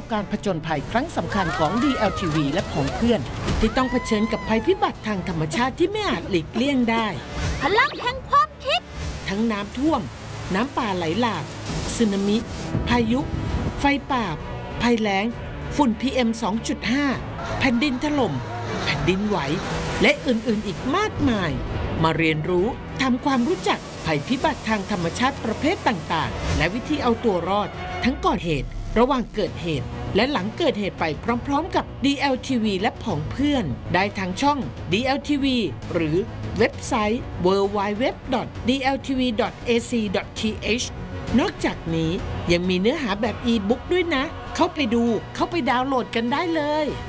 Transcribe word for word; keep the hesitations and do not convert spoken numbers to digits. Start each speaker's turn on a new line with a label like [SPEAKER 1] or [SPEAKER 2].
[SPEAKER 1] การผจญภัยครั้งสำคัญของ ดี แอล ที วี และของเพื่อนที่ต้องเผชิญกับภัยพิบัติทางธรรมชาติที่ไม่อาจหลีกเลี่ยงได้
[SPEAKER 2] พลังแห่งความคิด
[SPEAKER 1] ทั้งน้ำท่วมน้ำป่าไหลหลากสึนามิพายุไฟป่าภัยแล้งฝุ่น พี เอ็ม สองจุดห้า แผ่นดินถล่มแผ่นดินไหวและอื่นๆอีกมากมายมาเรียนรู้ทำความรู้จักภัยพิบัติทางธรรมชาติประเภทต่างๆและวิธีเอาตัวรอดทั้งก่อนเหตุระหว่างเกิดเหตุและหลังเกิดเหตุไปพร้อมๆกับ ดี แอล ที วี และผองเพื่อนได้ทางช่อง ดี แอล ที วี หรือเว็บไซต์ ดับเบิลยู ดับเบิลยู ดับเบิลยู ดอท ดี แอล ที วี ดอท เอ ซี ดอท ที เอช นอกจากนี้ยังมีเนื้อหาแบบอีบุ๊กด้วยนะเข้าไปดูเข้าไปดาวน์โหลดกันได้เลย